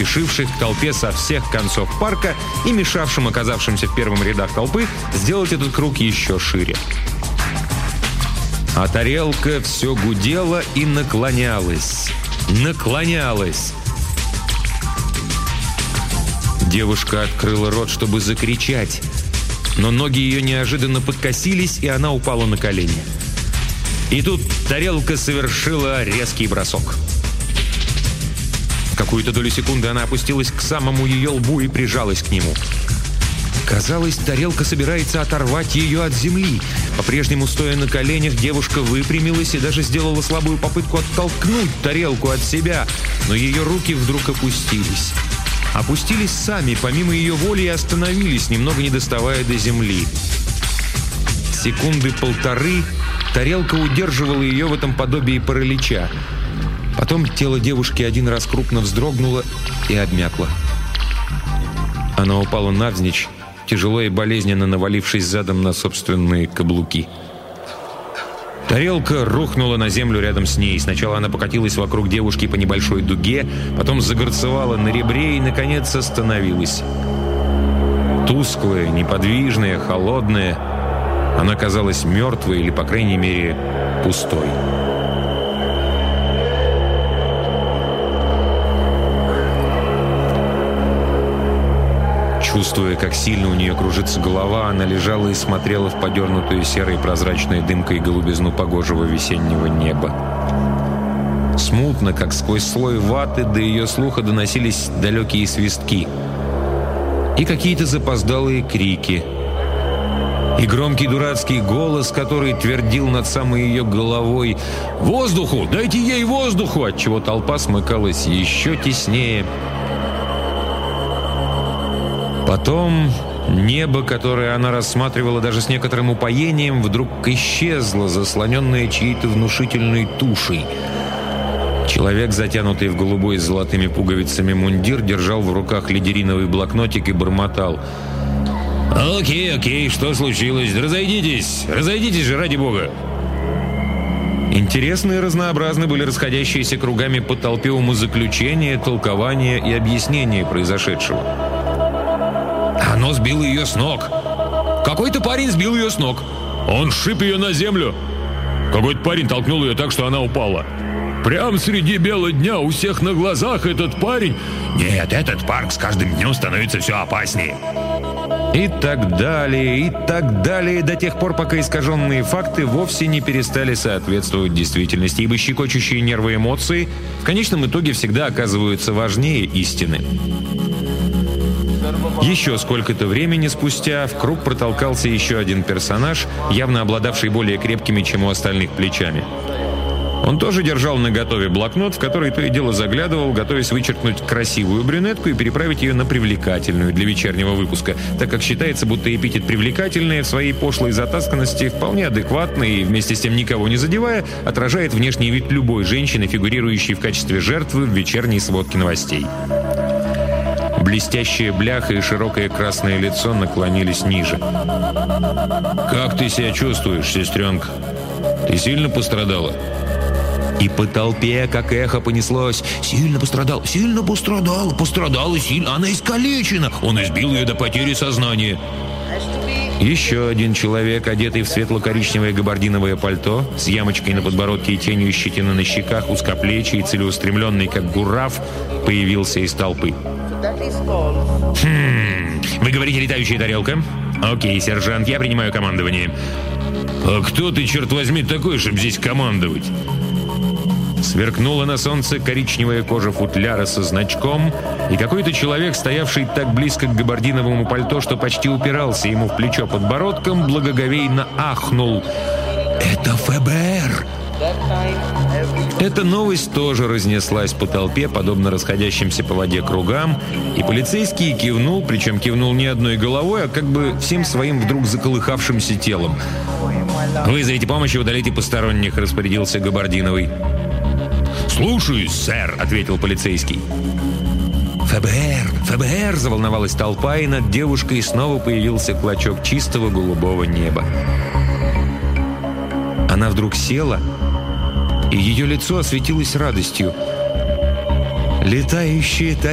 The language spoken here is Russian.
спешивших к толпе со всех концов парка и мешавшим оказавшимся в первом рядах толпы сделать этот круг еще шире. А тарелка все гудела и наклонялась. Наклонялась. Девушка открыла рот, чтобы закричать, но ноги ее неожиданно подкосились, и она упала на колени. И тут тарелка совершила резкий бросок. В какую-то долю секунды она опустилась к самому ее лбу и прижалась к нему. Казалось, тарелка собирается оторвать ее от земли. По-прежнему, стоя на коленях, девушка выпрямилась и даже сделала слабую попытку оттолкнуть тарелку от себя, но ее руки вдруг опустились. Опустились сами, помимо ее воли, и остановились, немного не доставая до земли. Секунды полторы тарелка удерживала ее в этом подобии паралича. Потом тело девушки один раз крупно вздрогнуло и обмякло. Она упала навзничь, тяжело и болезненно навалившись задом на собственные каблуки. Тарелка рухнула на землю рядом с ней. Сначала она покатилась вокруг девушки по небольшой дуге, потом загорцевала на ребре и, наконец, остановилась. Тусклая, неподвижная, холодная, она казалась мертвой или, по крайней мере, пустой. Чувствуя, как сильно у нее кружится голова, она лежала и смотрела в подернутую серой прозрачной дымкой голубизну погожего весеннего неба. Смутно, как сквозь слой ваты, до ее слуха доносились далекие свистки. И какие-то запоздалые крики. И громкий дурацкий голос, который твердил над самой ее головой: «Воздуху! Дайте ей воздуху!», отчего толпа смыкалась еще теснее. Потом небо, которое она рассматривала даже с некоторым упоением, вдруг исчезло, заслоненное чьей-то внушительной тушей. Человек, затянутый в голубой с золотыми пуговицами мундир, держал в руках лидериновый блокнотик и бормотал: «Окей, что случилось? Разойдитесь же, ради бога!» Интересны и разнообразны были расходящиеся кругами по толпе умозаключения, толкования и объяснения произошедшего. Оно сбило ее с ног. Какой-то парень сбил ее с ног. Он шип ее на землю. Какой-то парень толкнул ее так, что она упала. Прямо среди бела дня, у всех на глазах этот парень... Нет, этот парк с каждым днем становится все опаснее. И так далее, до тех пор, пока искаженные факты вовсе не перестали соответствовать действительности, ибо щекочущие нервы эмоции в конечном итоге всегда оказываются важнее истины. Еще сколько-то времени спустя в круг протолкался еще один персонаж, явно обладавший более крепкими, чем у остальных, плечами. Он тоже держал наготове блокнот, в который то и дело заглядывал, готовясь вычеркнуть красивую брюнетку и переправить ее на привлекательную для вечернего выпуска, так как считается, будто эпитет «привлекательная» в своей пошлой затасканности вполне адекватно и, вместе с тем никого не задевая, отражает внешний вид любой женщины, фигурирующей в качестве жертвы в вечерней сводке новостей. Блестящая бляха и широкое красное лицо наклонились ниже. «Как ты себя чувствуешь, сестренка? Ты сильно пострадала?» И по толпе, как эхо, понеслось: «Сильно пострадала, пострадала сильно, она искалечена, он избил ее до потери сознания». Еще один человек, одетый в светло-коричневое габардиновое пальто, с ямочкой на подбородке и тенью щетины на щеках, узкоплечий и целеустремленный, как гураф, появился из толпы. «Вы говорите, летающая тарелка? Окей, сержант, я принимаю командование». «А кто ты, черт возьми, такой, чтобы здесь командовать?» Сверкнула на солнце коричневая кожа футляра со значком, и какой-то человек, стоявший так близко к габардиновому пальто, что почти упирался ему в плечо подбородком, благоговейно ахнул: «Это ФБР!» Эта новость тоже разнеслась по толпе, подобно расходящимся по воде кругам, и полицейский кивнул, причем кивнул не одной головой, а как бы всем своим вдруг заколыхавшимся телом. «Вызовите помощь и удалите посторонних», — распорядился габардиновый. «Слушаюсь, сэр», — ответил полицейский. «ФБР!» — заволновалась толпа, и над девушкой снова появился клочок чистого голубого неба. Она вдруг села, и ее лицо осветилось радостью. «Летающая тарелка!»